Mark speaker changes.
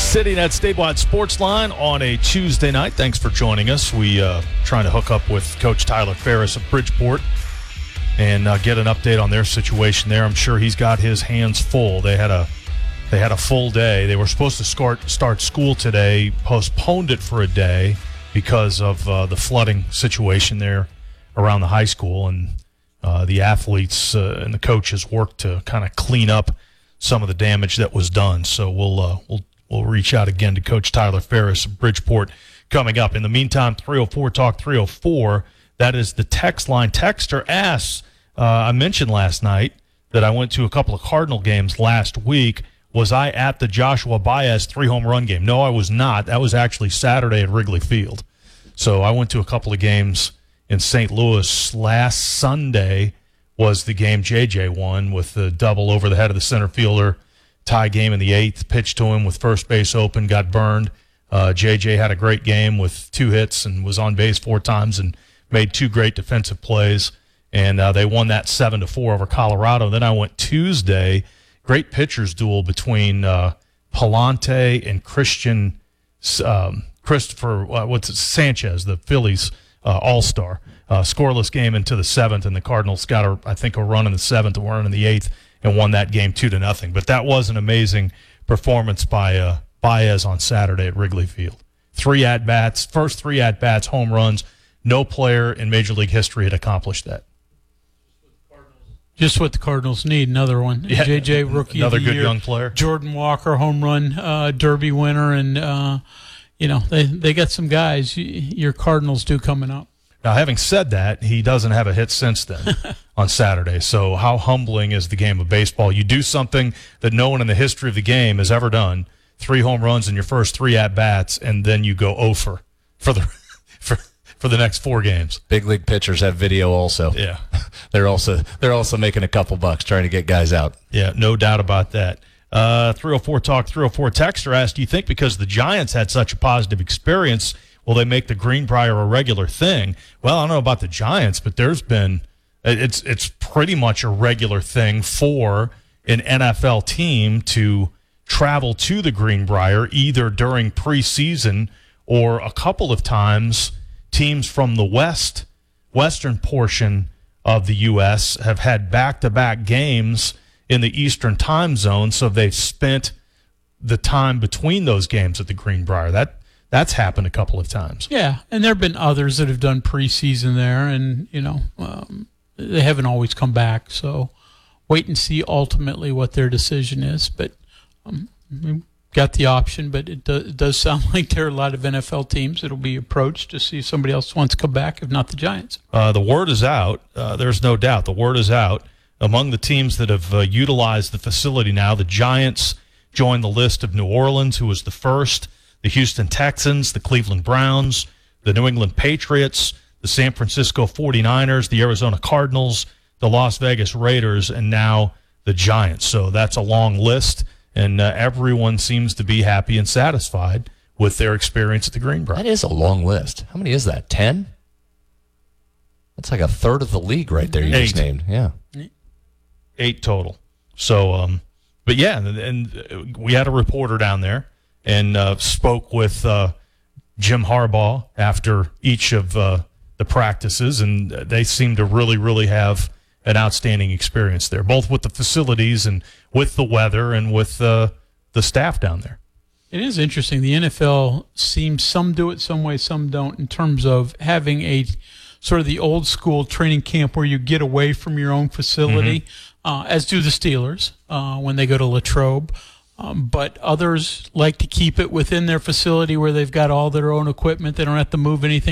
Speaker 1: Sitting at Statewide Sports Line on a Tuesday night. Thanks for joining us. We trying to hook up with Coach Tyler Ferris of Bridgeport and get an update on their situation there. I'm sure he's got his hands full. They had a full day. They were supposed to start school today, postponed it for a day because of the flooding situation there around the high school, and the athletes and the coaches worked to kind of clean up some of the damage that was done. So we'll reach out again to Coach Tyler Ferris of Bridgeport coming up. In the meantime, 304 Talk 304, that is the text line. Texter asks, I mentioned last night that I went to a couple of Cardinal games last week. Was I at the Joshua Baez 3-home run game? No, I was not. That was actually Saturday at Wrigley Field. So I went to a couple of games in St. Louis. Last Sunday was the game JJ won with the double over the head of the center fielder. Tie game in the 8th, pitched to him with first base open, got burned. JJ had a great game with 2 hits and was on base 4 times and made 2 great defensive plays. And they won that 7-4 over Colorado. Then I went Tuesday, great pitchers duel between Palante and Christopher Sanchez, the Phillies all-star. Scoreless game into the 7th, and the Cardinals got a run in the 7th, a run in the 8th, and won that game 2-0. But that was an amazing performance by Baez on Saturday at Wrigley Field. 3 at-bats, first 3 at-bats, home runs. No player in Major League history had accomplished that.
Speaker 2: Just what the Cardinals need, another one.
Speaker 1: Yeah,
Speaker 2: JJ, rookie
Speaker 1: another
Speaker 2: of the
Speaker 1: good
Speaker 2: year.
Speaker 1: young player.
Speaker 2: Jordan Walker, home run derby winner, and they got some guys. Your Cardinals do coming up.
Speaker 1: Now, having said that, he doesn't have a hit since then on Saturday. So how humbling is the game of baseball? You do something that no one in the history of the game has ever done, 3 home runs in your first 3 at-bats, and then you go 0 for the next 4 games.
Speaker 3: Big league pitchers have video also.
Speaker 1: Yeah.
Speaker 3: They're also making a couple bucks trying to get guys out.
Speaker 1: Yeah, no doubt about that. 304 Talk 304 texter asked, do you think because the Giants had such a positive experience, will they make the Greenbrier a regular thing? Well, I don't know about the Giants, but it's pretty much a regular thing for an NFL team to travel to the Greenbrier either during preseason or a couple of times. Teams from the western portion of the U.S. have had back-to-back games in the Eastern time zone, so they've spent the time between those games at the Greenbrier. That's happened a couple of times.
Speaker 2: Yeah, and there have been others that have done preseason there, and they haven't always come back. So wait and see ultimately what their decision is. But we've got the option, but it does sound like there are a lot of NFL teams that will be approached to see if somebody else wants to come back, if not the Giants.
Speaker 1: The word is out. There's no doubt. The word is out. Among the teams that have utilized the facility now, the Giants joined the list of New Orleans, who was the first, the Houston Texans, the Cleveland Browns, the New England Patriots, the San Francisco 49ers, the Arizona Cardinals, the Las Vegas Raiders, and now the Giants. So that's a long list, and everyone seems to be happy and satisfied with their experience at the Greenbrier.
Speaker 3: That is a long list. How many is that, 10? That's like a third of the league right there you
Speaker 1: 8.
Speaker 3: just named. Yeah.
Speaker 1: 8 total. So, but yeah, and we had a reporter down there and spoke with Jim Harbaugh after each of the practices, and they seem to really, really have an outstanding experience there, both with the facilities and with the weather and with the staff down there.
Speaker 2: It is interesting. The NFL seems, some do it some way, some don't, in terms of having a sort of the old school training camp where you get away from your own facility, as do the Steelers when they go to Latrobe. But others like to keep it within their facility where they've got all their own equipment. They don't have to move anything